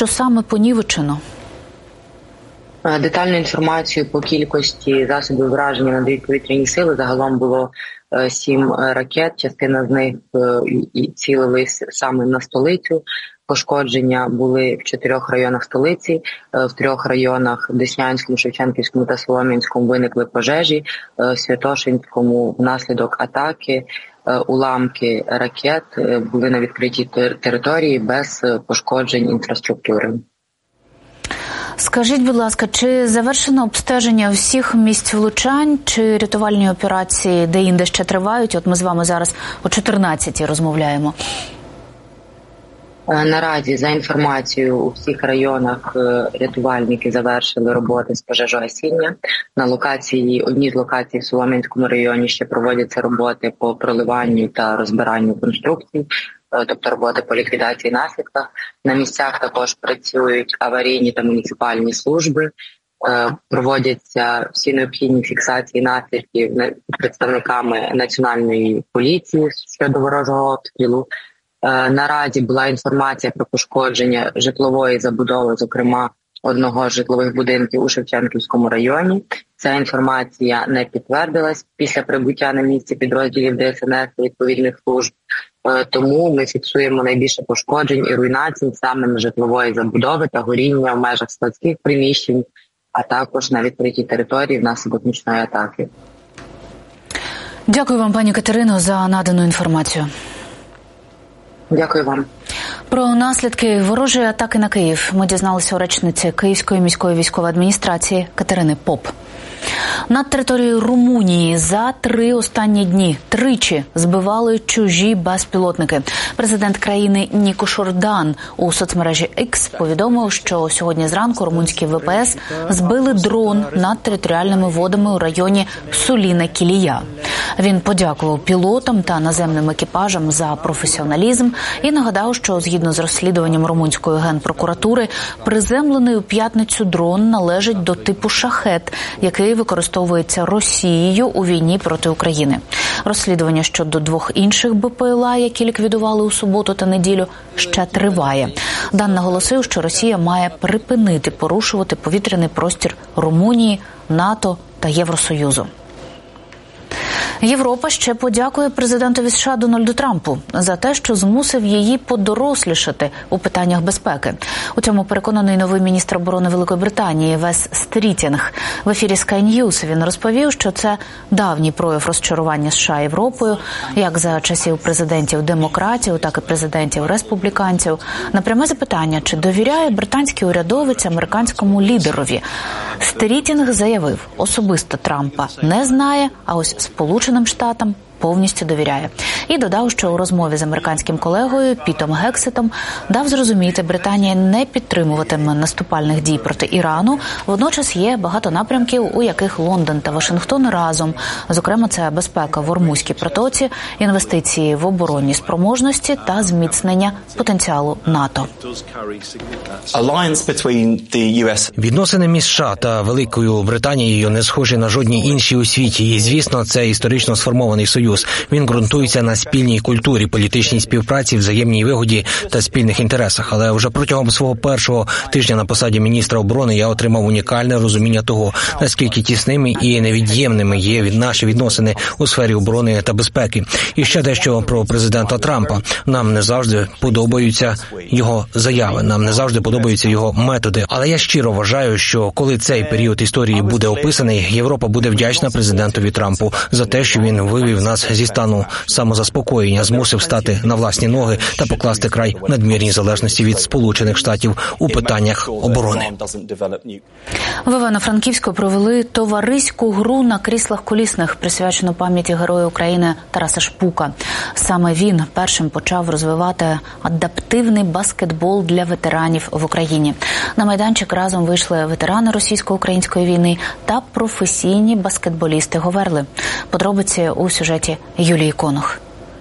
Що саме понівечено? Детальну інформацію по кількості засобів враження надають повітряні сили. Загалом було 7 ракет, частина з них цілились саме на столицю. Пошкодження були в 4 районах столиці, в 3 районах – Деснянському, Шевченківському та Солом'янському виникли пожежі, в Святошинському внаслідок атаки уламки ракет були на відкритій території без пошкоджень інфраструктури. Скажіть, будь ласка, чи завершено обстеження всіх місць влучань, чи рятувальні операції де-інде ще тривають? От ми з вами зараз о 14-й розмовляємо. Наразі, за інформацією, у всіх районах рятувальники завершили роботи з пожежогасіння. На одній з локацій в Солом'янському районі ще проводяться роботи по проливанню та розбиранню конструкцій, тобто роботи по ліквідації наслідків. На місцях також працюють аварійні та муніципальні служби, проводяться всі необхідні фіксації наслідків представниками Національної поліції щодо ворожого обстрілу. Наразі була інформація про пошкодження житлової забудови, зокрема одного з житлових будинків у Шевченківському районі. Ця інформація не підтвердилась після прибуття на місце підрозділів ДСНС та відповідних служб. Тому ми фіксуємо найбільше пошкоджень і руйнацій саме житлової забудови та горіння в межах складських приміщень, а також на відкритій території внаслідок нічної атаки. Дякую вам, пані Катерино, за надану інформацію. Дякую вам. Про наслідки ворожої атаки на Київ ми дізналися у речниці Київської міської військової адміністрації Катерини Поп. Над територією Румунії за 3 останні дні тричі збивали чужі безпілотники. Президент країни Нікош Ордан у соцмережі X повідомив, що сьогодні зранку румунські ВПС збили дрон над територіальними водами у районі Суліна-Кілія. Він подякував пілотам та наземним екіпажам за професіоналізм і нагадав, що згідно з розслідуванням румунської генпрокуратури, приземлений у п'ятницю дрон належить до типу «Шахет», який використовується Росією у війні проти України. Розслідування щодо 2 інших БПЛА, які ліквідували у суботу та неділю, ще триває. Дан наголосив, що Росія має припинити порушувати повітряний простір Румунії, НАТО та Євросоюзу. Європа ще подякує президентові США Дональду Трампу за те, що змусив її подорослішати у питаннях безпеки. У цьому переконаний новий міністр оборони Великої Британії Вес Стрітінг. В ефірі Sky News він розповів, що це давній прояв розчарування США Європою, як за часів президентів-демократів, так і президентів-республіканців. На пряме запитання, чи довіряє британський урядовець американському лідерові, Стрітінг заявив, особисто Трампа не знає, а ось Сполученим Штатам повністю довіряє. І додав, що у розмові з американським колегою Пітом Гексетом дав зрозуміти, Британія не підтримуватиме наступальних дій проти Ірану. Водночас є багато напрямків, у яких Лондон та Вашингтон разом. Зокрема, це безпека в Ормузькій протоці, інвестиції в оборонні спроможності та зміцнення потенціалу НАТО. Відносини між США та Великою Британією не схожі на жодні інші у світі. І, звісно, це історично сформований союз. Він ґрунтується на спільній культурі, політичній співпраці, взаємній вигоді та спільних інтересах. Але вже протягом свого першого тижня на посаді міністра оборони я отримав унікальне розуміння того, наскільки тісними і невід'ємними є наші відносини у сфері оборони та безпеки. І ще дещо про президента Трампа. Нам не завжди подобаються його заяви, нам не завжди подобаються його методи. Але я щиро вважаю, що коли цей період історії буде описаний, Європа буде вдячна президентові Трампу за те, що він вивів нас зі стану самозаспокоєння, змусив стати на власні ноги та покласти край надмірній залежності від Сполучених Штатів у питаннях оборони. В Івано-Франківську провели товариську гру на кріслах колісних, присвячену пам'яті Героя України Тараса Шпука. Саме він першим почав розвивати адаптивний баскетбол для ветеранів в Україні. На майданчик разом вийшли ветерани російсько-української війни та професійні баскетболісти Говерли. Подробиці у сюжеті Юлії Конух.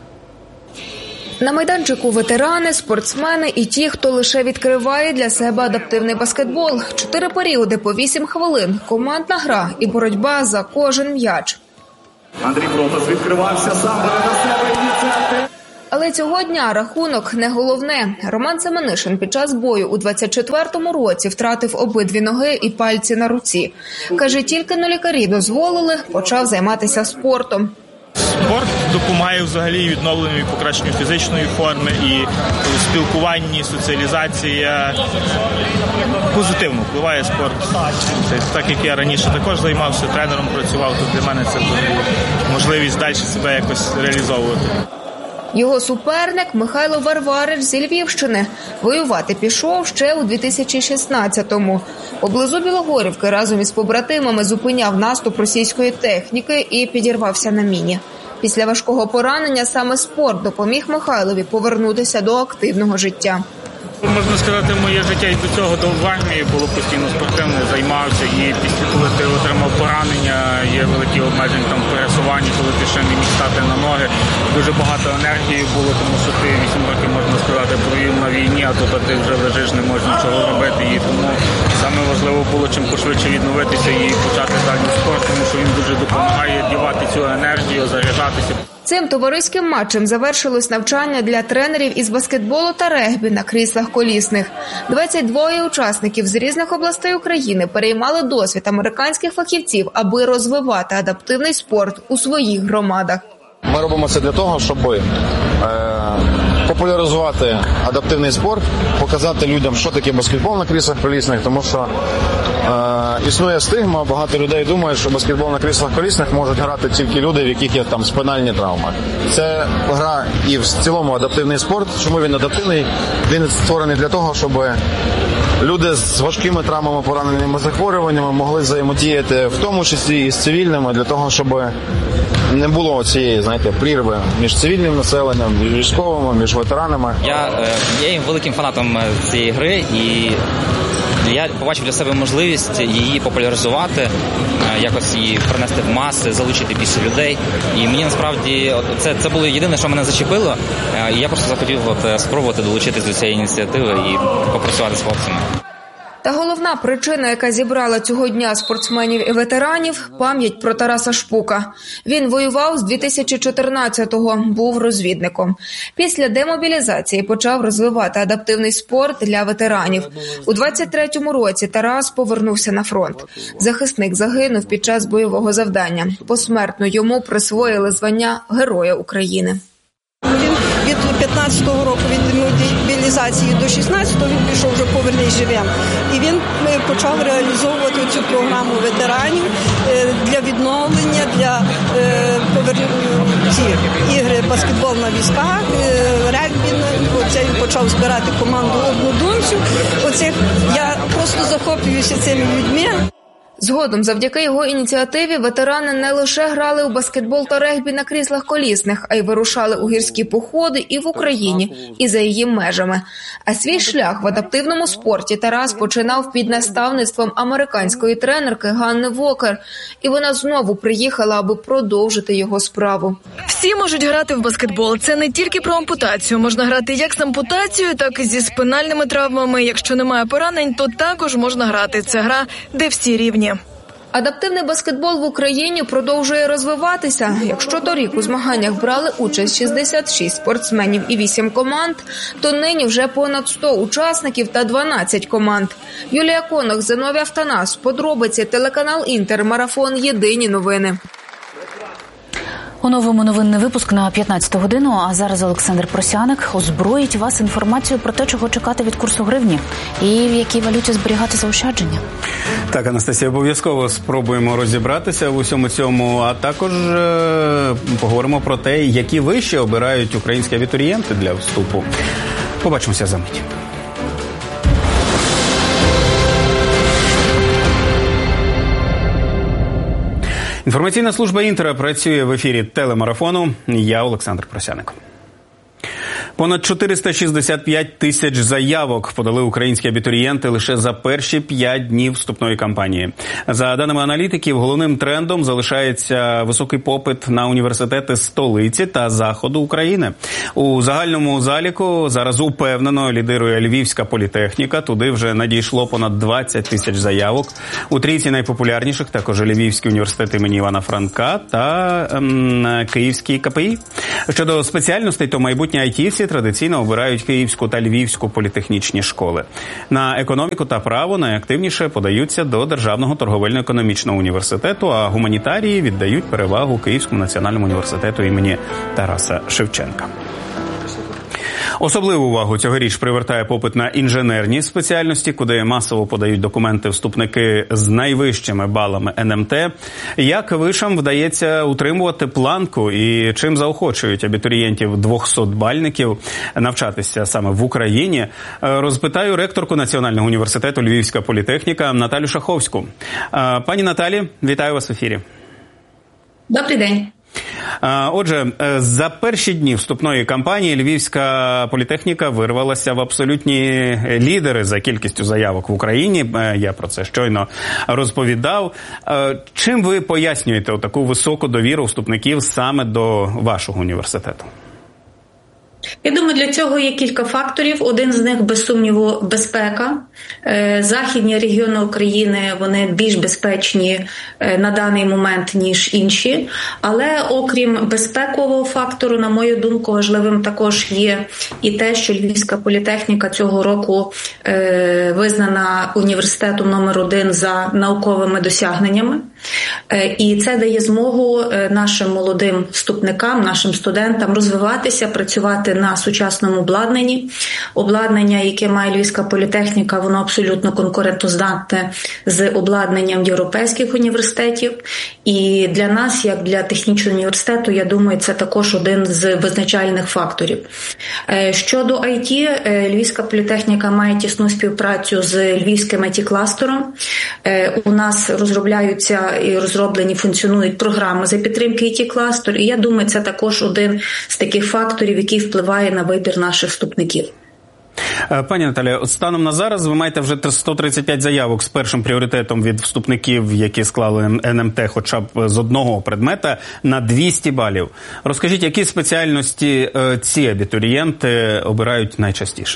На майданчику ветерани, спортсмени і ті, хто лише відкриває для себе адаптивний баскетбол. 4 періоди по 8 хвилин, командна гра і боротьба за кожен м'яч. Андрій Протас відкривався, сам бере на себе ініціативу. Але цього дня рахунок не головне. Роман Семенишин під час бою у 24-му році втратив обидві ноги і пальці на руці. Каже, тільки на лікарі дозволили, почав займатися спортом. Спорт допомагає взагалі відновленню і покращенню фізичної форми, і у спілкуванні, соціалізація позитивно впливає спорт. Так як я раніше також займався, тренером працював, то для мене це можливість далі себе якось реалізовувати. Його суперник Михайло Варварич зі Львівщини. Воювати пішов ще у 2016-му. Поблизу Білогорівки разом із побратимами зупиняв наступ російської техніки і підірвався на міні. Після важкого поранення саме спорт допоміг Михайлові повернутися до активного життя. Можна сказати, моє життя і до цього, в армії було постійно спортивне, займався, і після, коли ти отримав поранення, є великі обмеження там в пересуванні, коли ти ще не міг стати на ноги. Дуже багато енергії було, тому що ти 8 років, можна сказати, провів на війні, а тут ти вже лежиш, не можеш нічого робити. І тому саме важливо було чим пошвидше відновитися і почати далі спорт, тому що він дуже допомагає дівати цю енергію, заряджатися. Цим товариським матчем завершилось навчання для тренерів із баскетболу та регбі на кріслах колісних. 22 учасників з різних областей України переймали досвід американських фахівців, аби розвивати адаптивний спорт у своїх громадах. Ми робимо це для того, щоб популяризувати адаптивний спорт, показати людям, що таке баскетбол на кріслах колісних, тому що існує стигма, багато людей думають, що баскетбол на кріслах колісних можуть грати тільки люди, в яких є там спинальні травми. Це гра і в цілому адаптивний спорт. Чому він адаптивний? Він створений для того, щоб люди з важкими травмами, пораненими захворюваннями могли взаємодіяти, в тому числі і з цивільними, для того, щоб не було цієї, прірви між цивільним населенням, між військовими, між ветеранами. Я є великим фанатом цієї гри, і я побачив для себе можливість її популяризувати, якось її принести в маси, залучити більше людей. І мені насправді це було єдине, що мене зачепило. І я просто захотів спробувати долучитись до цієї ініціативи і попрацювати з хлопцями. Та головна причина, яка зібрала цього дня спортсменів і ветеранів – пам'ять про Тараса Шпука. Він воював з 2014-го, був розвідником. Після демобілізації почав розвивати адаптивний спорт для ветеранів. У 23-му році Тарас повернувся на фронт. Захисник загинув під час бойового завдання. Посмертно йому присвоїли звання Героя України. Від 15-го року, від демобілізації до 16-го він пішов вже «Повернись живим». І він почав реалізовувати цю програму ветеранів для відновлення, для ігри баскетбол на візках, регбі. Він почав збирати команду однодумців. Я просто захоплююся цими людьми. Згодом, завдяки його ініціативі, ветерани не лише грали у баскетбол та регбі на кріслах колісних, а й вирушали у гірські походи і в Україні, і за її межами. А свій шлях в адаптивному спорті Тарас починав під наставництвом американської тренерки Ганни Вокер. І вона знову приїхала, аби продовжити його справу. Всі можуть грати в баскетбол. Це не тільки про ампутацію. Можна грати як з ампутацією, так і зі спинальними травмами. Якщо немає поранень, то також можна грати. Це гра, де всі рівні. Адаптивний баскетбол в Україні продовжує розвиватися. Якщо торік у змаганнях брали участь 66 спортсменів і 8 команд, то нині вже понад 100 учасників та 12 команд. Юлія Конох, Зиновій Автанас. Подробиці, телеканал Інтер, марафон «Єдині новини». У новому новинний випуск на 15 годину, а зараз Олександр Просяник озброїть вас інформацією про те, чого чекати від курсу гривні і в якій валюті зберігати заощадження. Так, Анастасія, обов'язково спробуємо розібратися в усьому цьому, а також поговоримо про те, які виші обирають українські абітурієнти для вступу. Побачимося за мить. Інформаційна служба «Інтера» працює в ефірі телемарафону. Я Олександр Просяник. Понад 465 тисяч заявок подали українські абітурієнти лише за перші 5 днів вступної кампанії. За даними аналітиків, головним трендом залишається високий попит на університети столиці та заходу України. У загальному заліку зараз упевнено лідирує Львівська політехніка. Туди вже надійшло понад 20 тисяч заявок. У трійці найпопулярніших також Львівський університет імені Івана Франка та Київський КПІ. Щодо спеціальностей, то майбутні айтівці традиційно обирають Київську та Львівську політехнічні школи. На економіку та право найактивніше подаються до Державного торговельно-економічного університету, а гуманітарії віддають перевагу Київському національному університету імені Тараса Шевченка. Особливу увагу цьогоріч привертає попит на інженерні спеціальності, куди масово подають документи вступники з найвищими балами НМТ. Як вишам вдається утримувати планку і чим заохочують абітурієнтів 200-бальників навчатися саме в Україні, розпитаю ректорку Національного університету Львівська політехніка Наталю Шаховську. Пані Наталі, вітаю вас в ефірі. Добрий день. Отже, за перші дні вступної кампанії Львівська політехніка вирвалася в абсолютні лідери за кількістю заявок в Україні. Я про це щойно розповідав. Чим ви пояснюєте таку високу довіру вступників саме до вашого університету? Я думаю, для цього є кілька факторів. Один з них, без сумніву, безпека. Західні регіони України, вони більш безпечні на даний момент, ніж інші. Але окрім безпекового фактору, на мою думку, важливим також є і те, що Львівська політехніка цього року визнана університетом номер 1 за науковими досягненнями. І це дає змогу нашим молодим вступникам, нашим студентам розвиватися, працювати на сучасному обладнанні. Обладнання, яке має Львівська політехніка, воно абсолютно конкурентоздатне з обладнанням європейських університетів. І для нас, як для технічного університету, я думаю, це також один з визначальних факторів. Щодо IT, Львівська політехніка має тісну співпрацю з Львівським IT-кластером. У нас розробляються і розроблені, функціонують програми за підтримки IT-кластеру. І я думаю, це також один з таких факторів, який впливає на вибір наших вступників. Пані Наталя, станом на зараз ви маєте вже 135 заявок з першим пріоритетом від вступників, які склали НМТ хоча б з одного предмета, на 200 балів. Розкажіть, які спеціальності ці абітурієнти обирають найчастіше?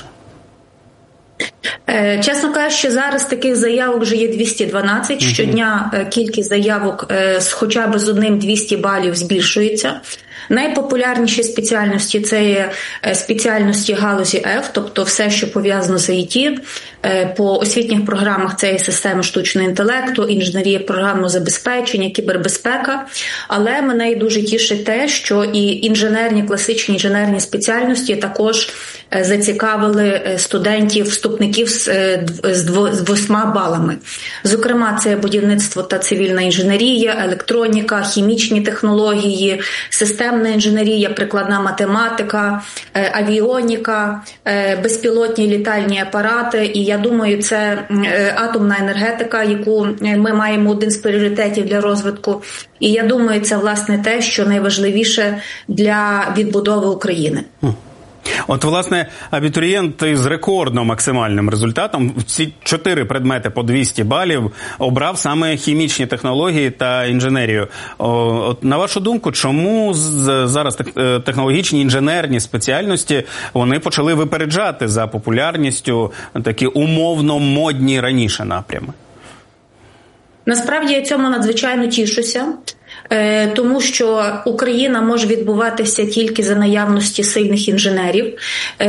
Чесно кажучи, зараз таких заявок вже є 212. Щодня кількість заявок з хоча б з одним 200 балів збільшується. Найпопулярніші спеціальності – це є спеціальності галузі F, тобто все, що пов'язано з IT. По освітніх програмах це є системи штучного інтелекту, інженерія програмного забезпечення, кібербезпека. Але мене і дуже тішить те, що і інженерні, класичні інженерні спеціальності також зацікавили студентів, вступників з 8 балами. Зокрема, це будівництво та цивільна інженерія, електроніка, хімічні технології, системна інженерія, прикладна математика, авіоніка, безпілотні літальні апарати. І я думаю, це атомна енергетика, яку ми маємо один з пріоритетів для розвитку. І я думаю, це, власне, те, що найважливіше для відбудови України. От, власне, абітурієнт із рекордно максимальним результатом, ці 4 предмети по 200 балів, обрав саме хімічні технології та інженерію. От, на вашу думку, чому зараз технологічні інженерні спеціальності, вони почали випереджати за популярністю такі умовно модні раніше напрями? Насправді я цьому надзвичайно тішуся. Тому що Україна може відбуватися тільки за наявності сильних інженерів.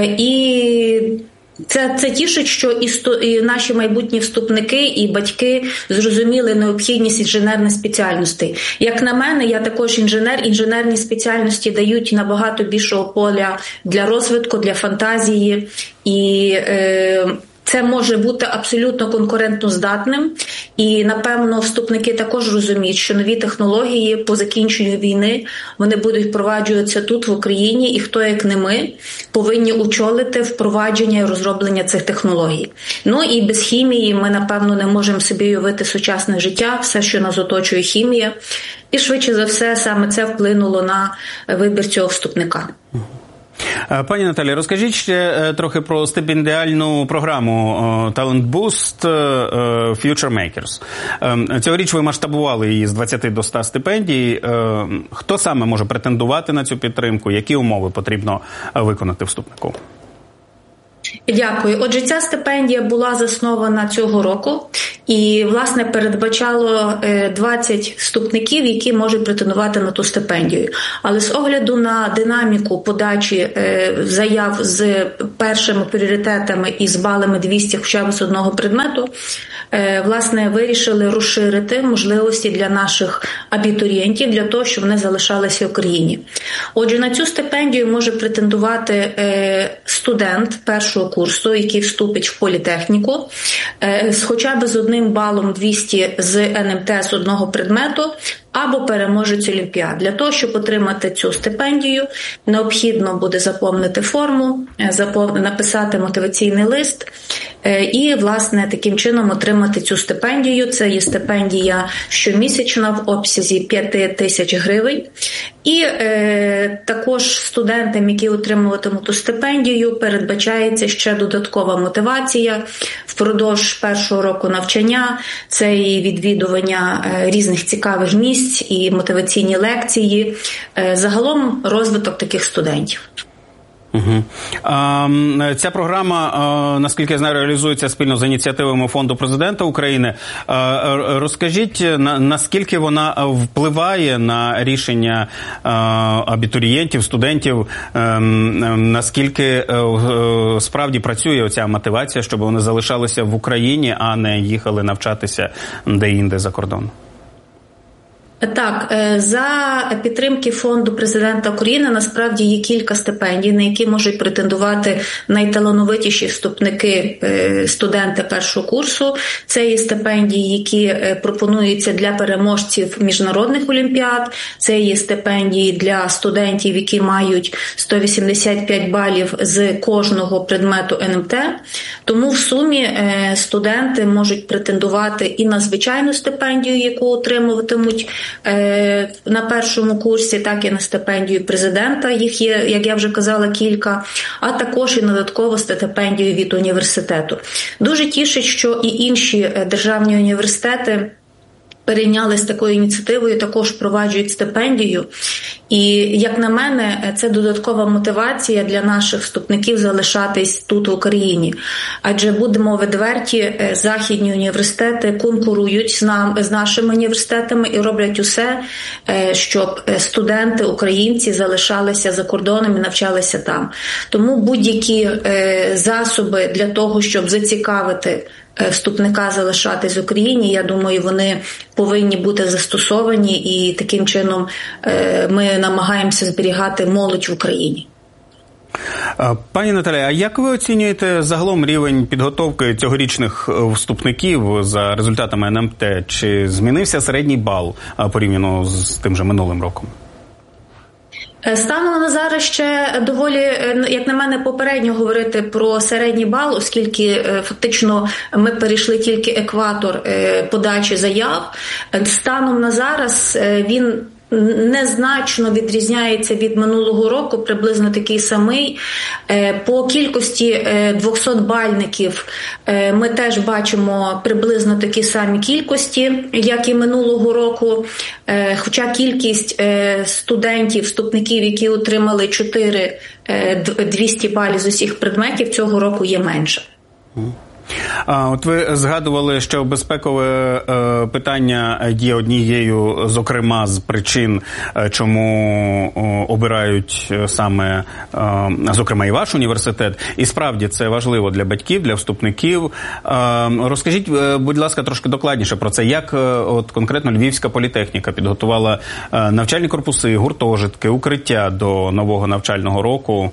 І це тішить, що і наші майбутні вступники, і батьки зрозуміли необхідність інженерних спеціальностей. Як на мене, я також інженер. Інженерні спеціальності дають набагато більшого поля для розвитку, для фантазії. І це може бути абсолютно конкурентоздатним. І, напевно, вступники також розуміють, що нові технології по закінченню війни, вони будуть впроваджуватися тут, в Україні, і хто, як не ми, повинні очолити впровадження і розроблення цих технологій. Ну і без хімії ми, напевно, не можемо собі уявити сучасне життя, все, що нас оточує хімія. І, швидше за все, саме це вплинуло на вибір цього вступника. Пані Наталі, розкажіть ще трохи про стипендіальну програму Talent Boost Future Makers. Цьогоріч ви масштабували її з 20 до 100 стипендій. Хто саме може претендувати на цю підтримку? Які умови потрібно виконати вступнику? Дякую. Отже, ця стипендія була заснована цього року і, власне, передбачало 20 вступників, які можуть претендувати на ту стипендію. Але з огляду на динаміку подачі заяв з першими пріоритетами і з балами 200 хоча б з одного предмету, власне, вирішили розширити можливості для наших абітурієнтів, для того, щоб вони залишалися в Україні. Отже, на цю стипендію може претендувати студент першого курсу, який вступить в політехніку, хоча б з одним балом 200 з НМТ з одного предмету, або переможець Олімпіад. Для того, щоб отримати цю стипендію, необхідно буде заповнити форму, написати мотиваційний лист і, власне, таким чином отримати цю стипендію. Це є стипендія щомісячна в обсязі 5 тисяч гривень. І також студентам, які отримуватимуть ту стипендію, передбачається ще додаткова мотивація впродовж першого року навчання. Це і відвідування різних цікавих місць, і мотиваційні лекції. Загалом розвиток таких студентів. Угу. Ця програма, наскільки я знаю, реалізується спільно з ініціативами Фонду Президента України. Розкажіть, наскільки вона впливає на рішення абітурієнтів, студентів, наскільки справді працює оця мотивація, щоб вони залишалися в Україні, а не їхали навчатися де-інде за кордон? Так, за підтримки Фонду Президента України насправді є кілька стипендій, на які можуть претендувати найталановитіші вступники, студенти першого курсу. Це є стипендії, які пропонуються для переможців міжнародних олімпіад, це є стипендії для студентів, які мають 185 балів з кожного предмету НМТ. Тому в сумі студенти можуть претендувати і на звичайну стипендію, яку отримуватимуть на першому курсі, так і на стипендію президента, їх є, як я вже казала, кілька, а також і на додаткову стипендію від університету. Дуже тішить, що і інші державні університети перейняли з такою ініціативою, також впроваджують стипендію. І, як на мене, це додаткова мотивація для наших вступників залишатись тут в Україні. Адже, будемо відверті, західні університети конкурують з нашими університетами і роблять усе, щоб студенти, українці залишалися за кордоном і навчалися там. Тому будь-які засоби для того, щоб зацікавити вступника залишатись в Україні, я думаю, вони повинні бути застосовані, і таким чином ми намагаємося зберігати молодь в Україні. Пані Наталя, а як ви оцінюєте загалом рівень підготовки цьогорічних вступників за результатами НМТ? Чи змінився середній бал порівняно з тим же минулим роком? Станом на зараз ще доволі, як на мене, попередньо говорити про середній бал, оскільки фактично ми перейшли тільки екватор подачі заяв. Станом на зараз він незначно відрізняється від минулого року, приблизно такий самий. По кількості 200-бальників ми теж бачимо приблизно такі самі кількості, як і минулого року, хоча кількість студентів, вступників, які отримали 200 балів з усіх предметів, цього року є менше. От ви згадували, що безпекове питання є однією, зокрема, з причин, чому обирають саме, зокрема, і ваш університет. І справді це важливо для батьків, для вступників. Розкажіть, будь ласка, трошки докладніше про це. Як от конкретно Львівська політехніка підготувала навчальні корпуси, гуртожитки, укриття до нового навчального року,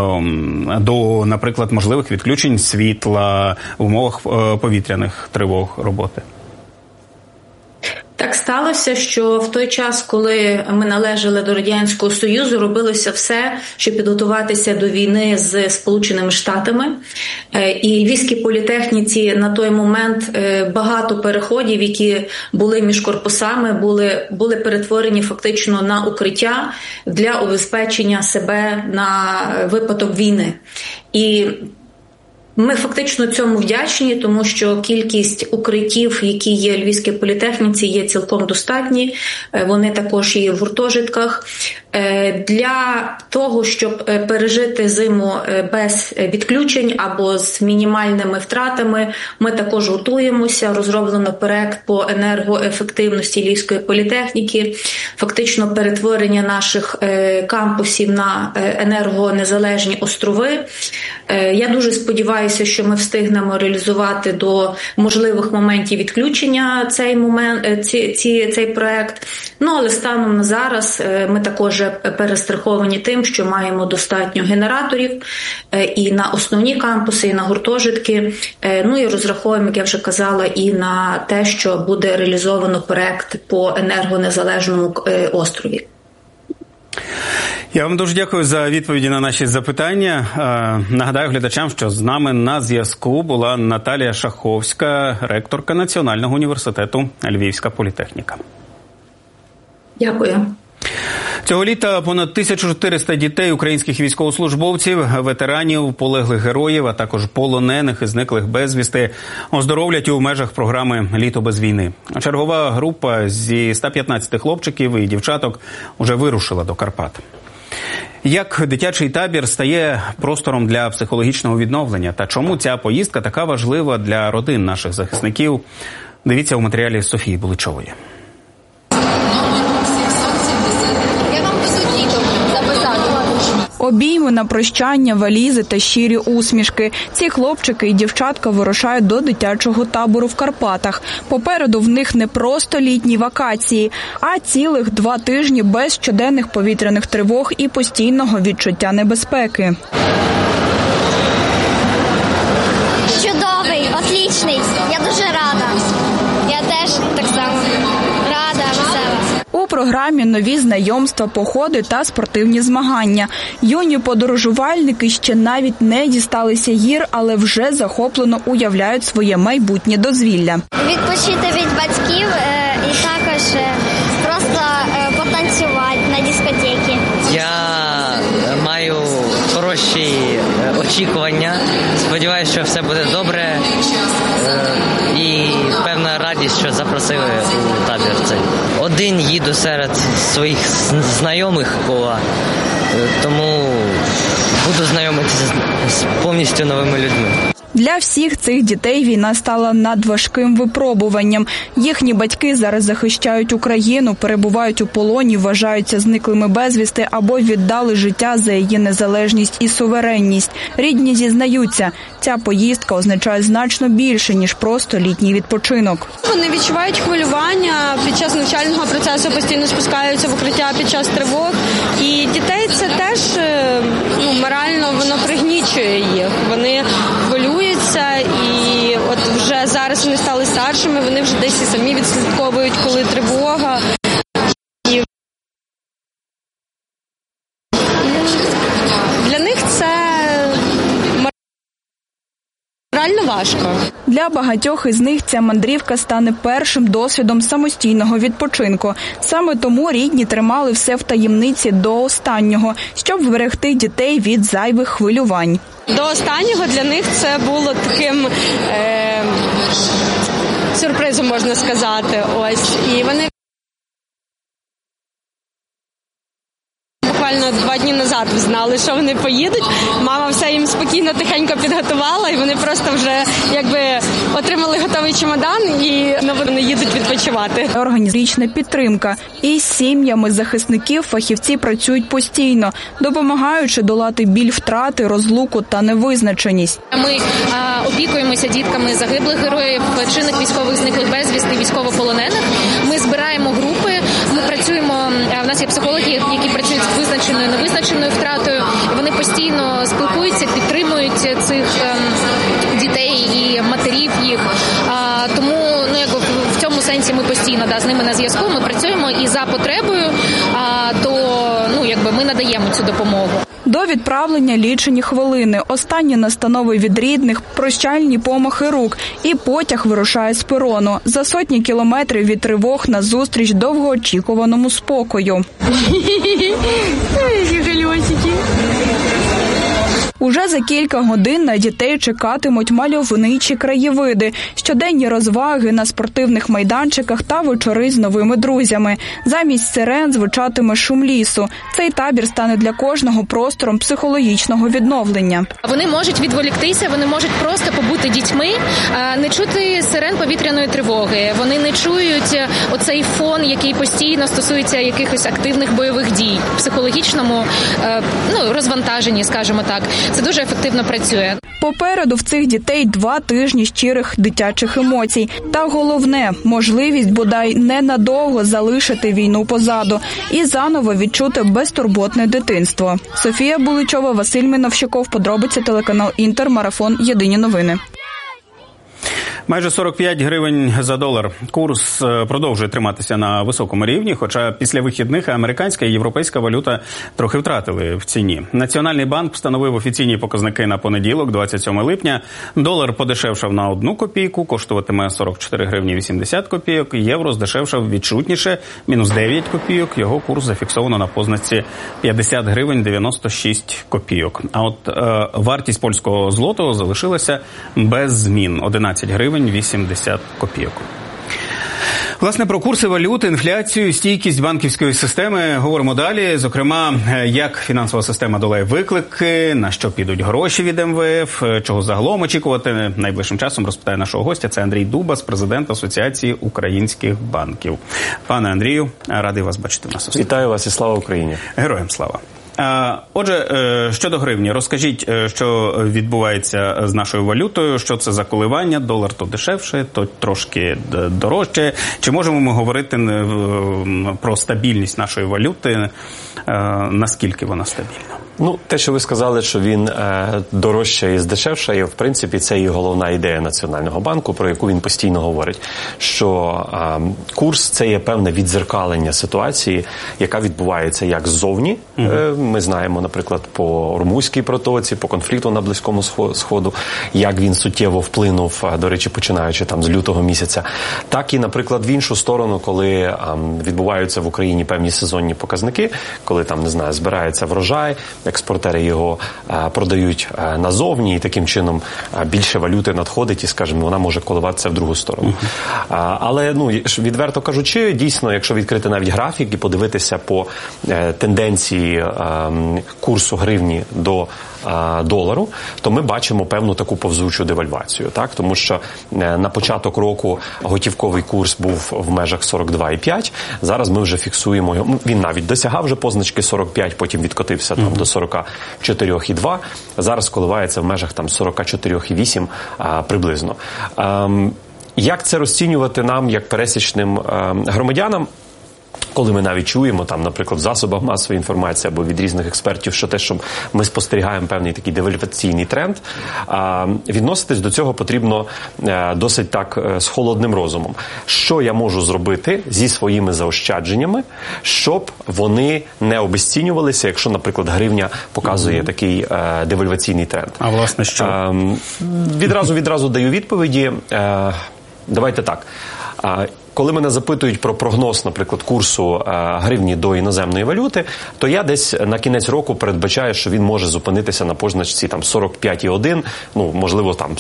до, наприклад, можливих відключень світла в умовах повітряних тривог роботи? Так сталося, що в той час, коли ми належали до Радянського Союзу, робилося все, щоб підготуватися до війни з Сполученими Штатами. І Львівській політехніці на той момент багато переходів, які були між корпусами, були перетворені фактично на укриття для убезпечення себе на випадок війни. І ми фактично цьому вдячні, тому що кількість укриттів, які є в Львівській політехніці, є цілком достатні. Вони також є в гуртожитках. Для того, щоб пережити зиму без відключень або з мінімальними втратами, ми також готуємося. Розроблено проект по енергоефективності Львівської політехніки, фактично перетворення наших кампусів на енергонезалежні острови. Я дуже сподіваюся, що ми встигнемо реалізувати до можливих моментів відключення цей проект. Але станом на зараз ми також перестраховані тим, що маємо достатньо генераторів і на основні кампуси, і на гуртожитки. І розраховуємо, як я вже казала, і на те, що буде реалізовано проект по енергонезалежному острові. Я вам дуже дякую за відповіді на наші запитання. Нагадаю глядачам, що з нами на зв'язку була Наталія Шаховська, ректорка Національного університету Львівська політехніка. Дякую. Цього літа понад 1400 дітей українських військовослужбовців, ветеранів, полеглих героїв, а також полонених і зниклих безвісти оздоровлять у межах програми «Літо без війни». Чергова група зі 115 хлопчиків і дівчаток уже вирушила до Карпат. Як дитячий табір стає простором для психологічного відновлення та чому ця поїздка така важлива для родин наших захисників, дивіться у матеріалі Софії Буличової. Обійми на прощання, валізи та щирі усмішки. Ці хлопчики і дівчатка вирушають до дитячого табору в Карпатах. Попереду в них не просто літні вакації, а цілих 2 тижні без щоденних повітряних тривог і постійного відчуття небезпеки. Чудовий, отлічний. Я дуже рада. Я теж так само рада, весела. У програмі нові знайомства, походи та спортивні змагання. Юні подорожувальники ще навіть не дісталися гір, але вже захоплено уявляють своє майбутнє дозвілля. Відпочити від батьків і також просто потанцювати на дискотеці. Я маю хороші очікування. Сподіваюся, що все буде добре. І певна радість, що запросили у табір цей. Один їду серед своїх знайомих кола, тому буду знайомитися з повністю новими людьми. Для всіх цих дітей війна стала надважким випробуванням. Їхні батьки зараз захищають Україну, перебувають у полоні, вважаються зниклими безвісти або віддали життя за її незалежність і суверенність. Рідні зізнаються, ця поїздка означає значно більше, ніж просто літній відпочинок. Вони відчувають хвилювання під час навчального процесу, постійно спускаються в укриття під час тривог. І дітей це теж морально воно пригнічує їх. Вони хвилюються. І от вже зараз вони стали старшими, вони вже десь і самі відслідковують, коли тривога. І для них це морально важко. Для багатьох із них ця мандрівка стане першим досвідом самостійного відпочинку. Саме тому рідні тримали все в таємниці до останнього, щоб вберегти дітей від зайвих хвилювань. До останнього для них це було таким сюрпризом, можна сказати. Ось. І вони буквально 2 дні назад знали, що вони поїдуть. Мама все їм спокійно, тихенько підготувала, і вони просто вже отримали готовий чемодан і вони їдуть відпочивати. Організаційна підтримка. І з сім'ями захисників фахівці працюють постійно, допомагаючи долати біль втрати, розлуку та невизначеність. Ми опікуємося дітками загиблих героїв, чинних військових зниклих безвісти, військовополонених. Ми збираємо групи, ми працюємо, в нас є психологи, які працюють з визначеною, невизначеною втратою. Вони постійно спілкуються, підтримують цих дітей і матерів їх. Тому в цьому сенсі ми постійно Канада з ними на зв'язку, ми працюємо і за потребою, ми надаємо цю допомогу. До відправлення лічені хвилини, останні настанови від рідних, прощальні помахи рук і потяг вирушає з перону. За сотні кілометрів від тривог назустріч довгоочікуваному спокою. Уже за кілька годин на дітей чекатимуть мальовничі краєвиди, щоденні розваги на спортивних майданчиках та вечори з новими друзями. Замість сирен звучатиме шум лісу. Цей табір стане для кожного простором психологічного відновлення. Вони можуть відволіктися, вони можуть просто побути дітьми, не чути сирен повітряної тривоги. Вони не чують оцей фон, який постійно стосується якихось активних бойових дій, психологічному розвантаженні, скажімо так. Це дуже ефективно працює. Попереду в цих дітей 2 тижні щирих дитячих емоцій. Та головне – можливість бодай ненадовго залишити війну позаду і заново відчути безтурботне дитинство. Софія Буличова, Василь Міновщиков, подробиці телеканал Інтер, марафон «Єдині новини». Майже 45 гривень за долар. Курс продовжує триматися на високому рівні, хоча після вихідних американська і європейська валюта трохи втратили в ціні. Національний банк встановив офіційні показники на понеділок, 27 липня. Долар подешевшав на 1 копійку, коштуватиме 44 гривні 80 копійок. Євро здешевшав відчутніше, мінус 9 копійок. Його курс зафіксовано на позначці 50 гривень 96 копійок. А от вартість польського злотого залишилася без змін – 11 гривень 80 копійок. Власне, про курси валют, інфляцію, стійкість банківської системи говоримо далі. Зокрема, як фінансова система долає виклики, на що підуть гроші від МВФ, чого загалом очікувати найближчим часом, розпитає нашого гостя. Це Андрій Дубас, президент Асоціації українських банків. Пане Андрію, радий вас бачити в нас. Вітаю вас і слава Україні. Героям слава. Отже, щодо гривні, розкажіть, що відбувається з нашою валютою, що це за коливання, долар то дешевше, то трошки дорожче. Чи можемо ми говорити про стабільність нашої валюти, наскільки вона стабільна? Ну, те, що ви сказали, що він дорожче і здешевшає, в принципі, це і головна ідея Національного банку, про яку він постійно говорить, що курс – це є певне віддзеркалення ситуації, яка відбувається як ззовні. Ми знаємо, наприклад, по Ормузькій протоці, по конфлікту на Близькому Сходу, як він суттєво вплинув, до речі, починаючи там з лютого місяця, так і, наприклад, в іншу сторону, коли відбуваються в Україні певні сезонні показники, коли там, не знаю, збирається врожай, експортери його продають назовні, і таким чином більше валюти надходить, і, скажімо, вона може коливатися в другу сторону. Але, відверто кажучи, дійсно, якщо відкрити навіть графік і подивитися по тенденції курсу гривні до долару, то ми бачимо певну таку повзучу девальвацію, так? Тому що на початок року готівковий курс був в межах 42,5, зараз ми вже фіксуємо його, він навіть досягав вже позначки 45, потім відкотився там до 44,2, зараз коливається в межах там 44,8 приблизно. Як це розцінювати нам, як пересічним громадянам? Коли ми навіть чуємо, там, наприклад, в засобах масової інформації або від різних експертів, що те, що ми спостерігаємо певний такий девальваційний тренд, відноситись до цього потрібно досить так з холодним розумом. Що я можу зробити зі своїми заощадженнями, щоб вони не обезцінювалися, якщо, наприклад, гривня показує такий девальваційний тренд? А власне що? Відразу даю відповіді. Давайте так. Коли мене запитують про прогноз, наприклад, курсу гривні до іноземної валюти, то я десь на кінець року передбачаю, що він може зупинитися на позначці там 45,1, можливо, там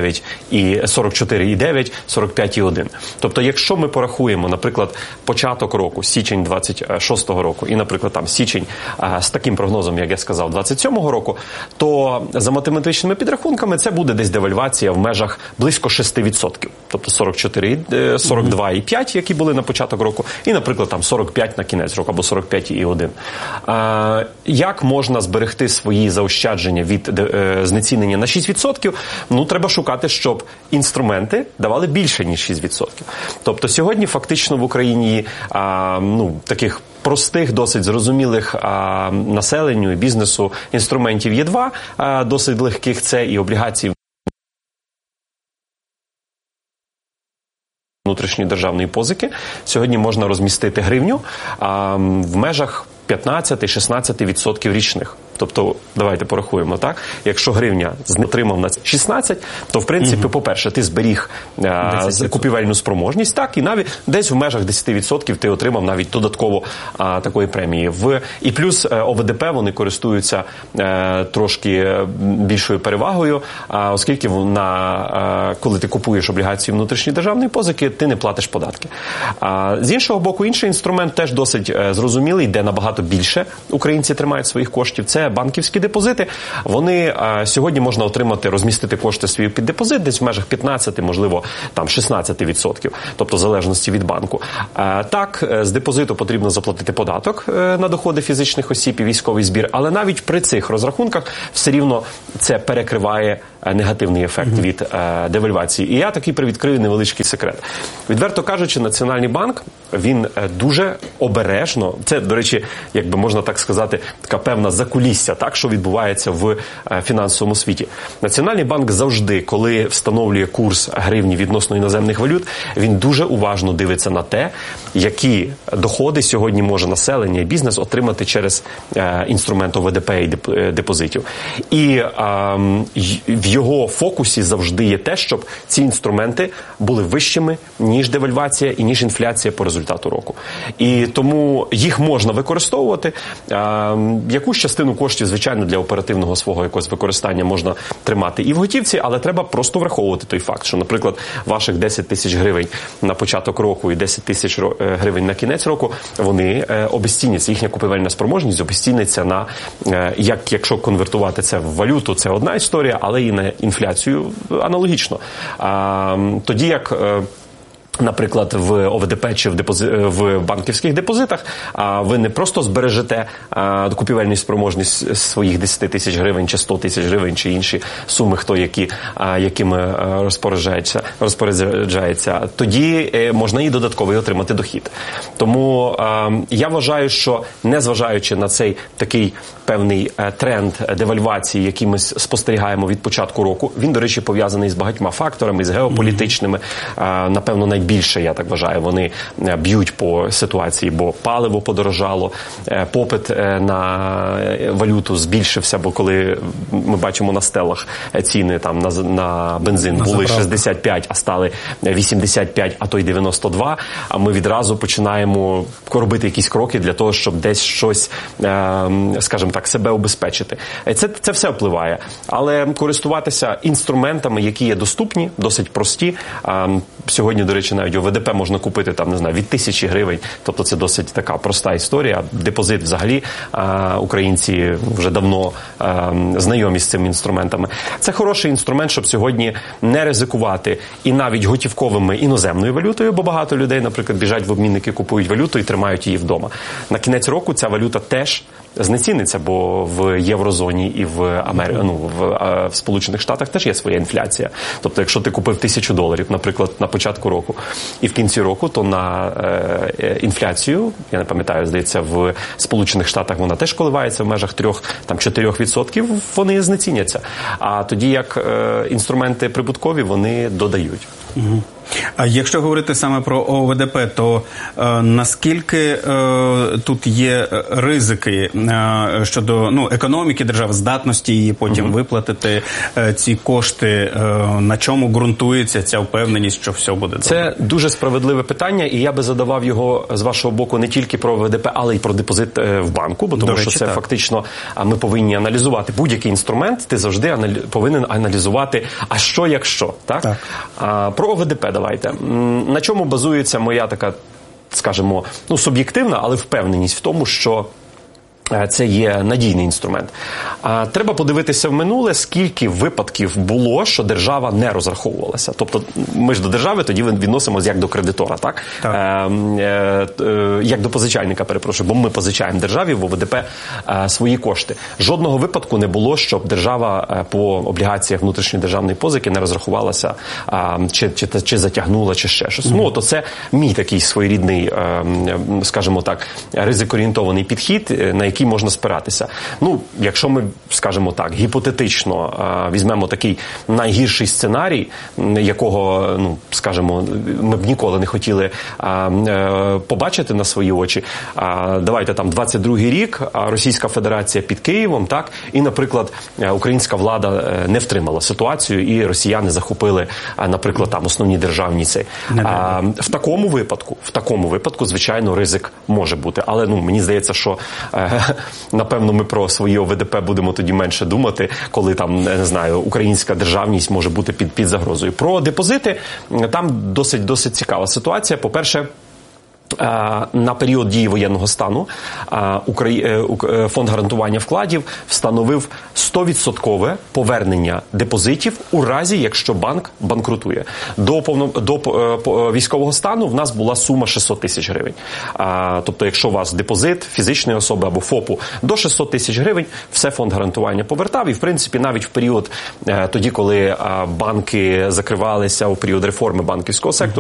44,9, 45,1. Тобто, якщо ми порахуємо, наприклад, початок року, січень 26-го року і, наприклад, там січень з таким прогнозом, як я сказав, 27-го року, то за математичними підрахунками це буде десь девальвація в межах близько 6%. Тобто 42,5, які були на початок року, і, наприклад, там 45 на кінець року, або 45,1. Як можна зберегти свої заощадження від знецінення на 6%? Треба шукати, щоб інструменти давали більше, ніж 6%. Тобто сьогодні фактично в Україні таких простих, досить зрозумілих населенню і бізнесу інструментів є два, досить легких, це і облігації внутрішньої державної позики сьогодні можна розмістити гривню в межах 15-16% річних. Тобто, давайте порахуємо, так? Якщо гривня отримав на 16, то, в принципі, по-перше, ти зберіг купівельну спроможність, так, і навіть десь в межах 10% ти отримав навіть додатково такої премії. І плюс ОВДП, вони користуються трошки більшою перевагою, оскільки коли ти купуєш облігації внутрішньої державної позики, ти не платиш податки. З іншого боку, інший інструмент теж досить зрозумілий, де набагато більше українці тримають своїх коштів. Це банківські депозити. Вони сьогодні можна отримати, розмістити кошти свої під депозит десь в межах 15, можливо, там 16%, тобто в залежності від банку. Так, з депозиту потрібно заплатити податок на доходи фізичних осіб і військовий збір, але навіть при цих розрахунках все рівно це перекриває негативний ефект від девальвації. І я такий привідкрию невеличкий секрет. Відверто кажучи, Національний банк, він дуже обережно, це, до речі, якби можна так сказати, така певна закулісся, так, що відбувається в фінансовому світі. Національний банк завжди, коли встановлює курс гривні відносно іноземних валют, він дуже уважно дивиться на те, які доходи сьогодні може населення і бізнес отримати через інструмент ОВДП і депозитів. І в його фокусі завжди є те, щоб ці інструменти були вищими, ніж девальвація і ніж інфляція по результату року. І тому їх можна використовувати. Якусь частину коштів, звичайно, для оперативного свого якогось використання можна тримати і в готівці, але треба просто враховувати той факт, що, наприклад, ваших 10 тисяч гривень на початок року і 10 тисяч гривень на кінець року, вони обезцінюються, їхня купівельна спроможність обезціниться на, якщо конвертувати це в валюту, це одна історія, але і на інфляцію аналогічно. Тоді як наприклад, в ОВДП чи в банківських депозитах ви не просто збережете купівельну спроможність своїх 10 тисяч гривень чи 100 тисяч гривень чи інші суми, хто якими розпоряджається, тоді можна і додатковий отримати дохід. Тому я вважаю, що незважаючи на цей такий певний тренд девальвації, який ми спостерігаємо від початку року, він, до речі, пов'язаний з багатьма факторами, з геополітичними, напевно, найбільше, я так вважаю, вони б'ють по ситуації, бо паливо подорожало, попит на валюту збільшився, бо коли ми бачимо на стелах ціни там на бензин були 65, а стали 85, а то й 92, а ми відразу починаємо робити якісь кроки для того, щоб десь щось, скажімо так, себе убезпечити. Це все впливає. Але користуватися інструментами, які є доступні, досить прості. Сьогодні, до речі, навіть ОВДП можна купити там, не знаю, від 1000 гривень. Тобто це досить така проста історія. Депозит взагалі українці вже давно знайомі з цими інструментами. Це хороший інструмент, щоб сьогодні не ризикувати і навіть готівковими іноземною валютою, бо багато людей, наприклад, біжать в обмінники, купують валюту і тримають її вдома. На кінець року ця валюта теж знеціниться, бо в єврозоні і в Сполучених Штатах теж є своя інфляція. Тобто, якщо ти купив $1000, наприклад, на початку року, і в кінці року, то на інфляцію, я не пам'ятаю, здається, в Сполучених Штатах вона теж коливається в межах 3-4%, вони знеціняться. А тоді як інструменти прибуткові, вони додають. Угу. А якщо говорити саме про ОВДП, то наскільки тут є ризики щодо економіки держави, здатності її потім виплатити ці кошти, на чому ґрунтується ця впевненість, що все буде добре? Це дуже справедливе питання, і я би задавав його з вашого боку не тільки про ОВДП, але й про депозит в банку, бо тому що це фактично ми повинні аналізувати будь-який інструмент, ти завжди повинен аналізувати, а що якщо, так? Про ОВДП давайте. На чому базується моя така, скажімо, суб'єктивна, але впевненість в тому, що це є надійний інструмент. Треба подивитися в минуле, скільки випадків було, що держава не розраховувалася. Тобто ми ж до держави тоді відносимося як до кредитора, так? Як до позичальника, перепрошую, бо ми позичаємо державі в ОВДП свої кошти. Жодного випадку не було, щоб держава по облігаціях внутрішньої державної позики не розрахувалася, чи затягнула, чи ще щось. То це мій такий своєрідний, скажімо так, ризикоорієнтований підхід, на який який можна спиратися. Ну, якщо ми, скажімо так, гіпотетично візьмемо такий найгірший сценарій, якого, ну, скажімо, ми б ніколи не хотіли побачити на свої очі. Давайте там 22-й рік, Російська Федерація під Києвом, так, і, наприклад, українська влада не втримала ситуацію, і росіяни захопили, наприклад, там основні державні ці. В такому випадку, звичайно, ризик може бути. Але, ну, мені здається, що, напевно, ми про свої ОВДП будемо тоді менше думати, коли там, не знаю, українська державність може бути під загрозою. Про депозити там досить цікава ситуація. По-перше, на період дії воєнного стану Фонд гарантування вкладів встановив 100% повернення депозитів у разі, якщо банк банкрутує. До військового стану в нас була сума 600 тисяч гривень. Тобто, якщо у вас депозит фізичної особи або ФОПу до 600 тисяч гривень, все фонд гарантування повертав. І, в принципі, навіть в період тоді, коли банки закривалися, у період реформи банківського сектору,